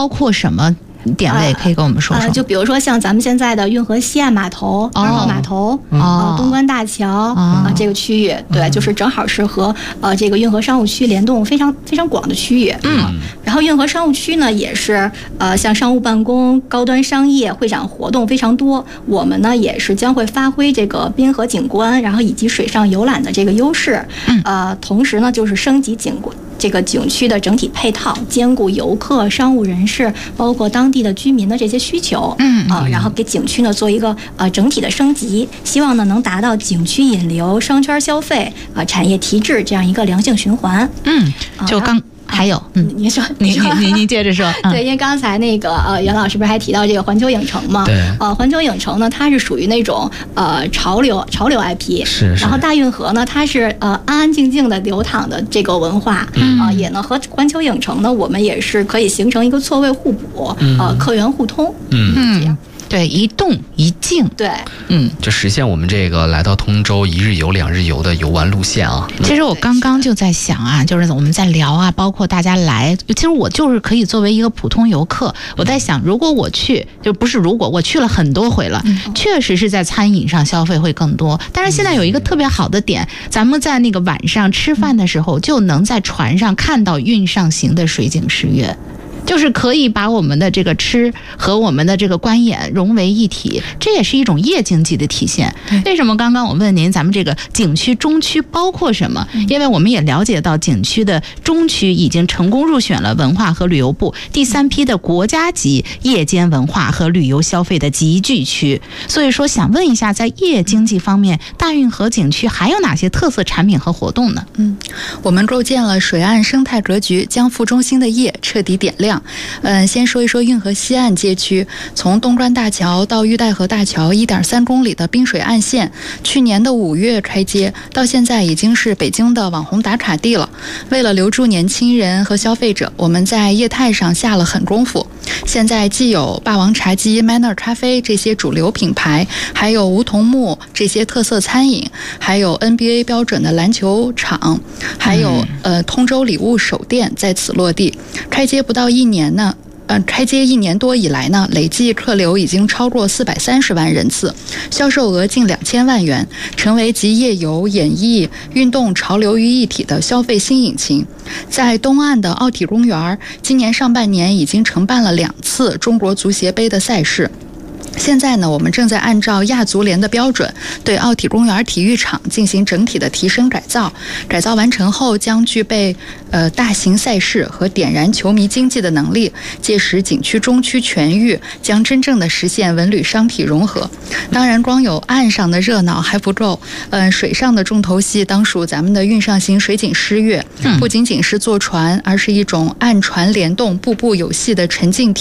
包括什么点位可以跟我们说说？ 就比如说像咱们现在的运河西岸码头、2号码头、东关大桥这个区域，对，就是正好是和这个运河商务区联动非常非常广的区域。然后运河商务区呢，也是像商务办公、高端商业、会展活动非常多。我们呢也是将会发挥这个滨河景观，然后以及水上游览的这个优势。同时呢，就是升级这个景区的整体配套，兼顾游客、商务人士，包括当地的居民的这些需求。然后给景区呢做一个整体的升级，希望呢能达到景区引流、商圈消费、产业提质这样一个良性循环。 就还有， 您说， 您接着说。 对，因为刚才那个袁老师不是还提到这个环球影城嘛？ 对。 环球影城呢，它是属于那种潮流 IP。 是。 然后大运河呢，它是安安静静的流淌的这个文化。也呢和环球影城呢，我们也是可以形成一个错位互补，客源互通。这样。 对，一动一静， 对， 就实现我们这个来到通州1日游、2日游的游玩路线啊。 其实我刚刚就在想啊，就是我们在聊啊，包括大家来，其实我就是可以作为一个普通游客，我在想，如果我去，就不是如果我去了很多回了，确实是在餐饮上消费会更多。但是现在有一个特别好的点，咱们在那个晚上吃饭的时候，就能在船上看到运上行的水景诗乐。就是可以把我们的这个吃和我们的这个观演融为一体，这也是一种夜经济的体现。为什么刚刚我问您咱们这个景区中区包括什么？因为我们也了解到景区的中区已经成功入选了文化和旅游部第3批的国家级夜间文化和旅游消费的集聚区。所以说想问一下，在夜经济方面，大运河景区还有哪些特色产品和活动呢？ 我们构建了水岸生态格局，将副中心的夜彻底点亮。先说一说运河西岸街区，从东关大桥到玉带河大桥1.3公里的滨水岸线，去年的5月开街，到现在已经是北京的网红打卡地了。为了留住年轻人和消费者，我们在业态上下了狠功夫。现在既有霸王茶姬、Manner 咖啡这些主流品牌，还有梧桐木这些特色餐饮，还有 NBA 标准的篮球场，还有通州礼物首店在此落地。开街不到1年呢，开街1年多以来呢，累计客流已经超过430万人次，销售额近2000万元，成为集夜游、演艺、运动、潮流于一体的消费新引擎。在东岸的奥体公园，今年上半年已经承办了2次中国足协杯的赛事。现在呢，我们正在按照亚足联的标准，对奥体公园体育场进行整体的提升改造。改造完成后，将具备大型赛事和点燃球迷经济的能力。届时，景区中区全域将真正的实现文旅商体融合。当然，光有岸上的热闹还不够，水上的重头戏当属咱们的运上行水景诗乐，不仅仅是坐船，而是一种岸船联动、步步有戏的沉浸体